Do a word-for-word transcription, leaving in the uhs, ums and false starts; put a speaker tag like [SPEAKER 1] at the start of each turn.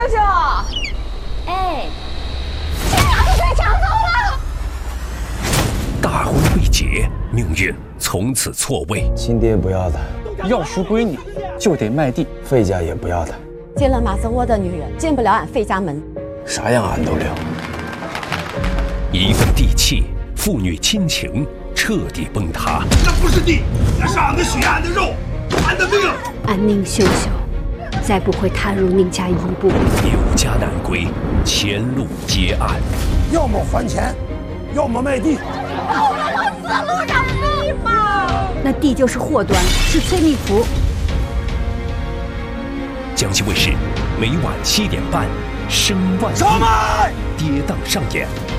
[SPEAKER 1] 舅舅，哎，把水抢走了。
[SPEAKER 2] 大婚未结，命运从此错位。
[SPEAKER 3] 亲爹不要他，
[SPEAKER 4] 要赎闺女就得卖地，
[SPEAKER 3] 费家也不要他。
[SPEAKER 1] 进了马色窝的女人进不了俺费家门，
[SPEAKER 3] 啥样俺都留。
[SPEAKER 2] 一份地契，父女亲情彻底崩塌。
[SPEAKER 5] 那不是地，那是俺的血，俺的肉，俺的命。
[SPEAKER 6] 俺宁秀秀再不会踏入宁家一步。
[SPEAKER 2] 有家难归，前路皆暗。
[SPEAKER 3] 要么还钱，要么卖地。
[SPEAKER 1] 我们往死路上逼嘛！
[SPEAKER 6] 那地就是祸端，是催命符。
[SPEAKER 2] 江西卫视每晚七点半，《声万亿》跌宕上演。